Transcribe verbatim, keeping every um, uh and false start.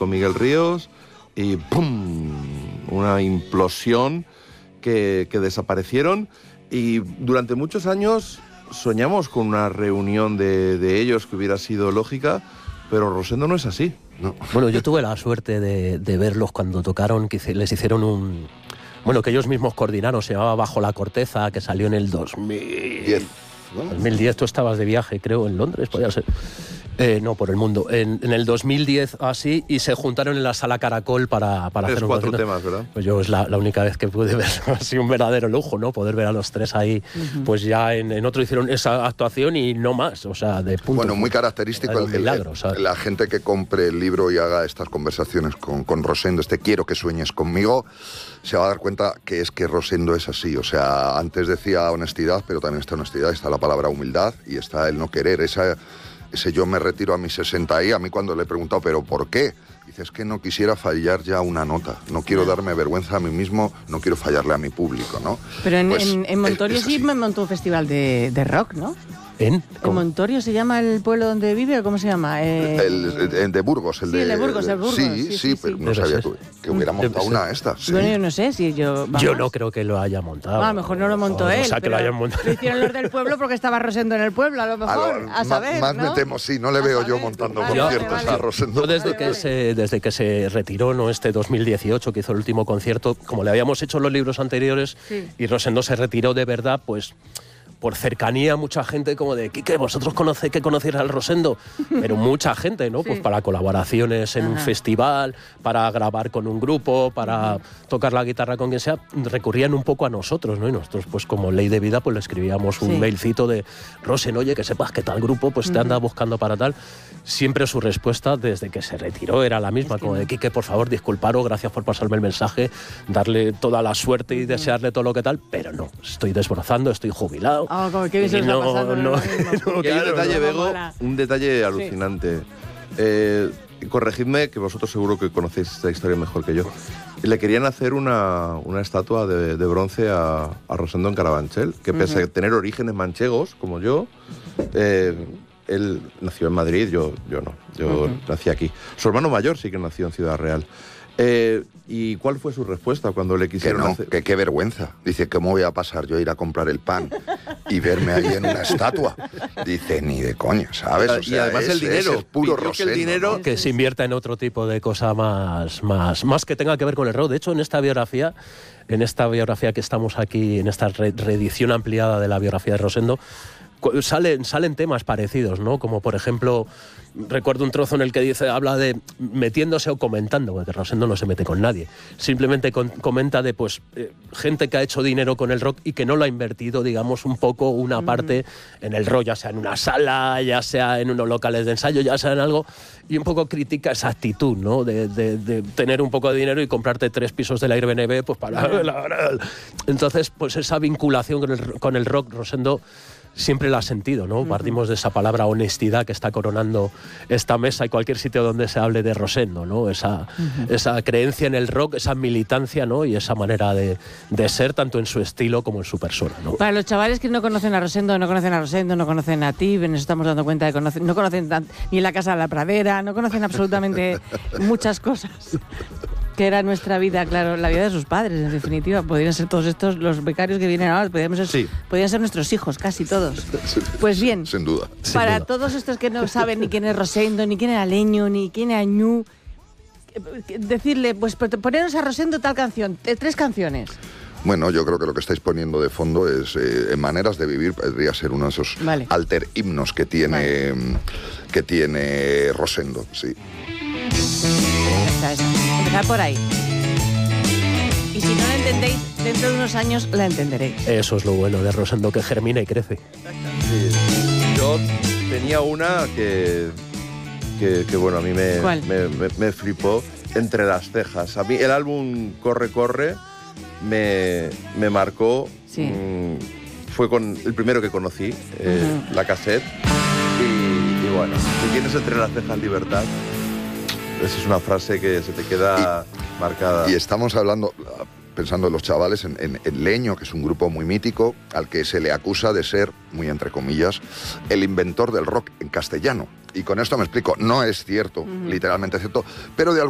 con Miguel Ríos y ¡pum! Una implosión que, que desaparecieron, y durante muchos años soñamos con una reunión de, de ellos que hubiera sido lógica, pero Rosendo no es así. No. Bueno, yo tuve la suerte de, de verlos cuando tocaron, que les hicieron un... Bueno, que ellos mismos coordinaron, se llamaba Bajo la Corteza, que salió en el dos mil diez. ¿No? dos mil diez, tú estabas de viaje, creo, en Londres, podía ser. Eh, no, por el mundo. En, en el dos mil diez, así, y se juntaron en la Sala Caracol para, para hacer un cuatro concierto. temas, ¿verdad? Pues yo es la, la única vez que pude ver, ha sido un verdadero lujo, ¿no? Poder ver a los tres ahí, uh-huh. Pues ya en, en otro hicieron esa actuación y no más, o sea, de punto. Bueno, muy característico el, milagro, el, la gente que compre el libro y haga estas conversaciones con, con Rosendo, este Quiero que sueñes conmigo, se va a dar cuenta que es que Rosendo es así. O sea, antes decía honestidad, pero también está honestidad, está la palabra humildad y está el no querer, esa... Ese yo me retiro a mis sesenta y a mí cuando le he preguntado, ¿pero por qué? Dice, es que no quisiera fallar ya una nota, no quiero darme vergüenza a mí mismo, no quiero fallarle a mi público, ¿no? Pero en, pues, en, en Montorio sí me montó un festival de, de rock, ¿no? ¿En? ¿En Montorio se llama el pueblo donde vive o cómo se llama? Eh... El, el de Burgos, el sí, de... el de Burgos, el Burgos. Sí, sí, sí, sí pero sí. No sabía que, que hubiera montado una esta. Sí. Bueno, yo no sé si yo... ¿Vamos? Yo no creo que lo haya montado. Bueno, a lo mejor no lo montó él, o sea, que lo hayan montado. Lo hicieron los del pueblo porque estaba Rosendo en el pueblo, a lo mejor, a, lo, a saber, Más ¿no? me temo, sí, no le veo yo montando vale, conciertos vale, vale. a Rosendo. Yo desde que, se, desde que se retiró, ¿no? Este dos mil dieciocho, que hizo el último concierto, como le habíamos hecho los libros anteriores, sí. Y Rosendo se retiró de verdad, pues... por cercanía, mucha gente como de Quique, vosotros conocéis que conocéis al Rosendo, pero mucha gente, ¿no? Sí. Pues para colaboraciones en Ajá. un festival, para grabar con un grupo, para uh-huh. tocar la guitarra con quien sea, recurrían un poco a nosotros, ¿no? Y nosotros, pues como ley de vida, pues le escribíamos un sí. mailcito de Rosen, oye, que sepas que tal grupo pues uh-huh. te anda buscando para tal. Siempre su respuesta desde que se retiró era la misma, es que como no. de Quique, por favor, disculparos, gracias por pasarme el mensaje, darle toda la suerte y uh-huh. desearle todo lo que tal, pero no, estoy desbrozando, estoy jubilado. Oh, como que se no, está pasando, no, no, no, claro, un detalle, Bego, un detalle alucinante. Sí. Eh, corregidme, que vosotros seguro que conocéis esta historia mejor que yo. Le querían hacer una, una estatua de, de bronce a, a Rosendo en Carabanchel, que pese uh-huh. a tener orígenes manchegos, como yo, eh, él nació en Madrid, yo, yo no, yo uh-huh. nací aquí. Su hermano mayor sí que nació en Ciudad Real. Eh, ¿Y cuál fue su respuesta cuando le quisieron que no, hacer? Que qué vergüenza. Dice, ¿cómo voy a pasar yo a ir a comprar el pan y verme ahí en una estatua? Dice, ni de coña, ¿sabes? O sea, y además es, el dinero, es puro Rosendo, que el dinero ¿no? que se invierta en otro tipo de cosa más, más, más que tenga que ver con el rock. De hecho, en esta biografía, en esta biografía que estamos aquí, en esta re- reedición ampliada de la biografía de Rosendo, Salen, salen temas parecidos, ¿no? Como por ejemplo, recuerdo un trozo en el que dice, habla de metiéndose o comentando, porque Rosendo no se mete con nadie, simplemente con, comenta de pues eh, gente que ha hecho dinero con el rock y que no lo ha invertido, digamos, un poco una uh-huh. parte en el rock, ya sea en una sala, ya sea en unos locales de ensayo, ya sea en algo, y un poco critica esa actitud, ¿no? De, de, de tener un poco de dinero y comprarte tres pisos del Airbnb, pues para... Uh-huh. Entonces, pues esa vinculación con el, con el rock, Rosendo siempre la ha sentido, ¿no? Uh-huh. Partimos de esa palabra honestidad que está coronando esta mesa y cualquier sitio donde se hable de Rosendo, ¿no? Esa, uh-huh. esa creencia en el rock, esa militancia, ¿no? Y esa manera de, de ser, tanto en su estilo como en su persona, ¿no? Para los chavales que no conocen a Rosendo, no conocen a Rosendo, no conocen a ti, nos estamos dando cuenta de que conocen, no conocen tan, ni la Casa de la Pradera, no conocen absolutamente muchas cosas. Que era nuestra vida, claro, la vida de sus padres, en definitiva. Podrían ser todos estos, los becarios que vienen ahora, podrían ser, sí. podrían ser nuestros hijos, casi todos. Pues bien, sin duda. Para sin duda. todos estos que no saben ni quién es Rosendo, ni quién era Leño, ni quién era Ñu, decirle, pues poneros a Rosendo tal canción, tres canciones. Bueno, yo creo que lo que estáis poniendo de fondo es eh, maneras de vivir, podría ser uno de esos vale. alter himnos que tiene, vale. que tiene Rosendo, sí. Esa, esa. Empezar por ahí. Y si no la entendéis, dentro de unos años la entenderéis. Eso es lo bueno de Rosendo, que germina y crece. Sí. Yo tenía una que, que, que bueno, a mí me, me, me, me flipó, Entre las cejas. A mí el álbum Corre, Corre me, me marcó. Sí. Mmm, fue con el primero que conocí, eh, uh-huh. la cassette. Y, y bueno, si tienes entre las cejas libertad, esa es una frase que se te queda y, marcada. Y estamos hablando, pensando en los chavales, en, en, en Leño, que es un grupo muy mítico, al que se le acusa de ser, muy entre comillas, el inventor del rock en castellano. Y con esto me explico, no es cierto, uh-huh. literalmente cierto, pero de